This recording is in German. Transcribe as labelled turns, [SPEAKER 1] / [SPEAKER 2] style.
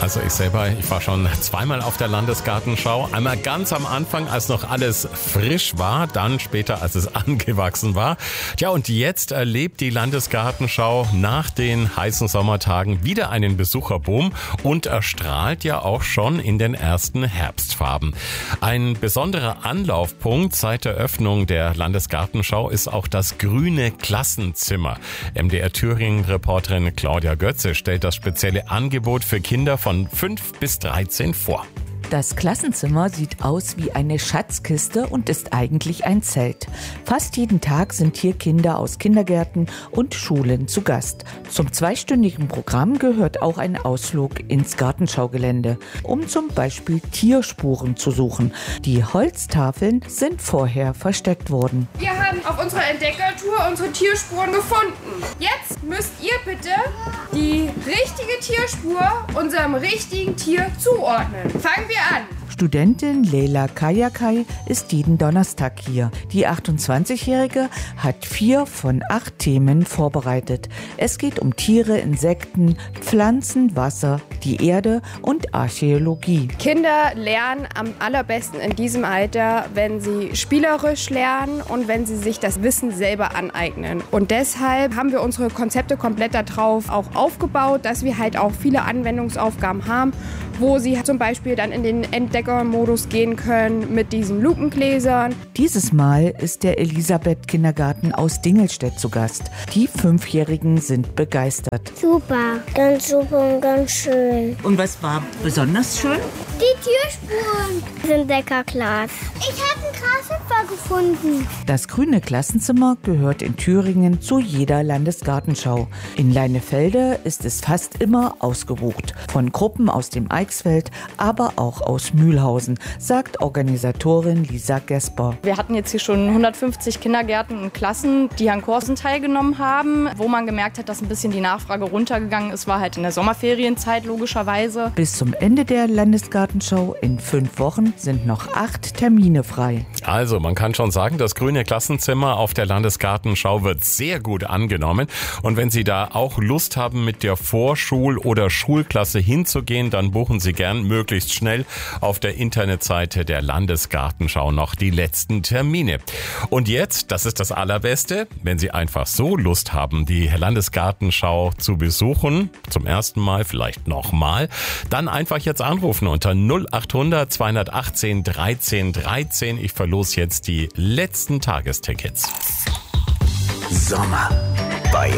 [SPEAKER 1] Also ich war schon zweimal auf der Landesgartenschau. Einmal ganz am Anfang, als noch alles frisch war, dann später, als es angewachsen war. Tja, und jetzt erlebt die Landesgartenschau nach den heißen Sommertagen wieder einen Besucherboom und erstrahlt ja auch schon in den ersten Herbstfarben. Ein besonderer Anlaufpunkt seit der Öffnung der Landesgartenschau ist auch das grüne Klassenzimmer. MDR Thüringen-Reporterin Claudia Götze stellt das spezielle Angebot für Kinder von 5 bis 13 vor.
[SPEAKER 2] Das Klassenzimmer sieht aus wie eine Schatzkiste und ist eigentlich ein Zelt. Fast jeden Tag sind hier Kinder aus Kindergärten und Schulen zu Gast. Zum zweistündigen Programm gehört auch ein Ausflug ins Gartenschaugelände, um zum Beispiel Tierspuren zu suchen. Die Holztafeln sind vorher versteckt worden.
[SPEAKER 3] Wir haben auf unserer Entdeckertour unsere Tierspuren gefunden. Jetzt müsst ihr bitte die richtige Tierspur unserem richtigen Tier zuordnen. Fangen wir an.
[SPEAKER 2] Studentin Leila Kayakai ist jeden Donnerstag hier. Die 28-Jährige hat 4 von 8 Themen vorbereitet. Es geht um Tiere, Insekten, Pflanzen, Wasser, die Erde und Archäologie.
[SPEAKER 3] Kinder lernen am allerbesten in diesem Alter, wenn sie spielerisch lernen und wenn sie sich das Wissen selber aneignen. Und deshalb haben wir unsere Konzepte komplett darauf auch aufgebaut, dass wir halt auch viele Anwendungsaufgaben haben, wo sie zum Beispiel dann in den Entdeckermodus gehen können mit diesen Lupengläsern.
[SPEAKER 2] Dieses Mal ist der Elisabeth-Kindergarten aus Dingelstedt zu Gast. Die 5-Jährigen sind begeistert.
[SPEAKER 4] Super und ganz schön.
[SPEAKER 2] Und was war besonders schön?
[SPEAKER 4] Die Tierspuren sind Entdeckerglas. Ich habe einen Grashüpfer gefunden.
[SPEAKER 2] Das grüne Klassenzimmer gehört in Thüringen zu jeder Landesgartenschau. In Leinefelde ist es fast immer ausgebucht. Von Gruppen aus dem Eichsfeld, aber auch aus Mühlhausen, sagt Organisatorin Lisa Gesper.
[SPEAKER 5] Wir hatten jetzt hier schon 150 Kindergärten und Klassen, die an Kursen teilgenommen haben. Wo man gemerkt hat, dass ein bisschen die Nachfrage runtergegangen ist, war halt in der Sommerferienzeit logischerweise.
[SPEAKER 2] Bis zum Ende der Landesgartenschau in 5 Wochen sind noch 8 Termine frei.
[SPEAKER 1] Also man kann schon sagen, das grüne Klassenzimmer auf der Landesgartenschau wird sehr gut angenommen. Und wenn Sie da auch Lust haben, mit der Vorschul- oder Schulklasse hinzugehen, dann buchen Sie gern möglichst schnell auf der Internetseite der Landesgartenschau noch die letzten Termine. Und jetzt, das ist das Allerbeste, wenn Sie einfach so Lust haben, die Landesgartenschau zu besuchen, zum ersten Mal, vielleicht nochmal, dann einfach jetzt anrufen unter 0800 218 13 13. Ich verlose jetzt die letzten Tagestickets.
[SPEAKER 6] Sommer bei